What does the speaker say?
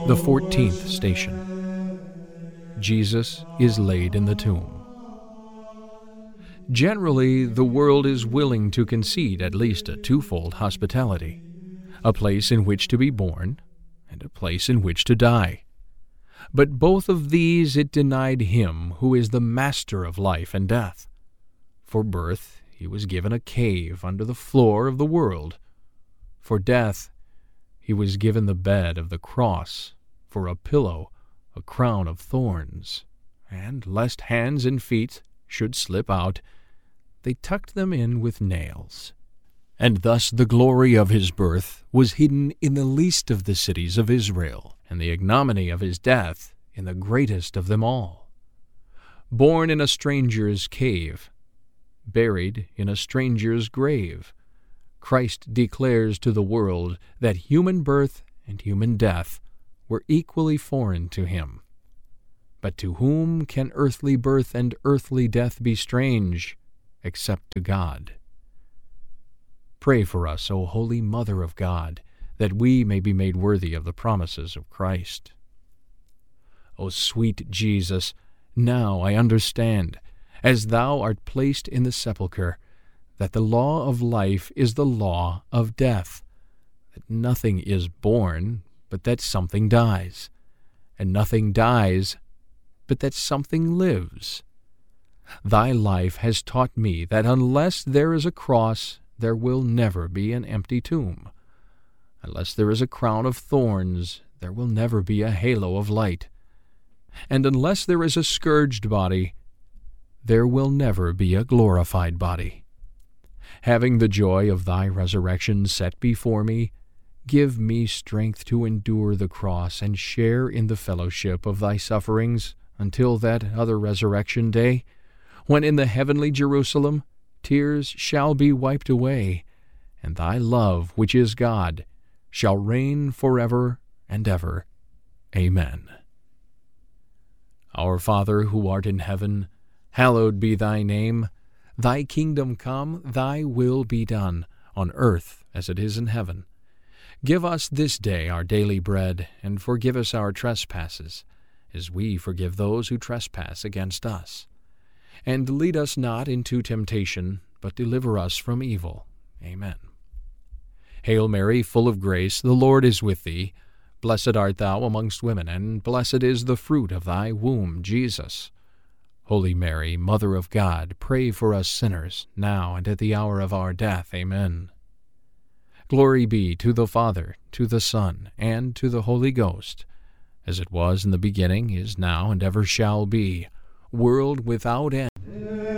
The 14th station. Jesus is laid in the tomb. Generally, the world is willing to concede at least a twofold hospitality, a place in which to be born and a place in which to die. But both of these it denied him who is the master of life and death. For birth he was given a cave under the floor of the world. For death he was given the bed of the cross, for a pillow a crown of thorns, and lest hands and feet should slip out, they tucked them in with nails. And thus the glory of his birth was hidden in the least of the cities of Israel, and the ignominy of his death in the greatest of them all. Born in a stranger's cave, buried in a stranger's grave, Christ declares to the world that human birth and human death were equally foreign to him. But to whom can earthly birth and earthly death be strange, except to God? Pray for us, O Holy Mother of God, that we may be made worthy of the promises of Christ. O sweet Jesus, now I understand, as thou art placed in the sepulchre, that the law of life is the law of death, that nothing is born but that something dies, and nothing dies but that something lives. Thy life has taught me that unless there is a cross, there will never be an empty tomb. Unless there is a crown of thorns, there will never be a halo of light. And unless there is a scourged body, there will never be a glorified body. Having the joy of thy resurrection set before me, give me strength to endure the cross and share in the fellowship of thy sufferings until that other resurrection day, when in the heavenly Jerusalem tears shall be wiped away, and thy love, which is God, shall reign forever and ever. Amen. Our Father, who art in heaven, hallowed be thy name. Thy kingdom come, thy will be done, on earth as it is in heaven. Give us this day our daily bread, and forgive us our trespasses, as we forgive those who trespass against us. And lead us not into temptation, but deliver us from evil. Amen. Hail Mary, full of grace, the Lord is with thee. Blessed art thou amongst women, and blessed is the fruit of thy womb, Jesus. Holy Mary, Mother of God, pray for us sinners, now and at the hour of our death. Amen. Glory be to the Father, to the Son, and to the Holy Ghost, as it was in the beginning, is now, and ever shall be, world without end.